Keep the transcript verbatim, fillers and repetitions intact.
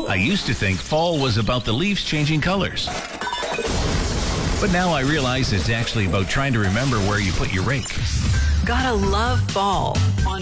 I used to think fall was about the leaves changing colors. But now I realize it's actually about trying to remember where you put your rake. Gotta love fall on